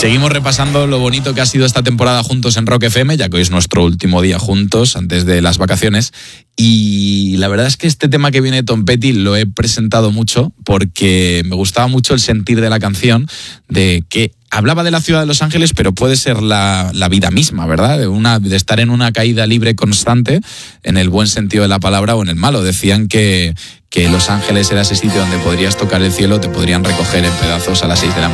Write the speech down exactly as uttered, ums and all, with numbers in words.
Seguimos repasando lo bonito que ha sido esta temporada juntos en Rock F M, ya que hoy es nuestro último día juntos antes de las vacaciones. Y la verdad es que este tema que viene de Tom Petty lo he presentado mucho porque me gustaba mucho el sentir de la canción, de que hablaba de la ciudad de Los Ángeles, pero puede ser la, la vida misma, ¿verdad? De, una, de estar en una caída libre constante, en el buen sentido de la palabra o en el malo. Decían que, que Los Ángeles era ese sitio donde podrías tocar el cielo, te podrían recoger en pedazos a las seis de la mañana.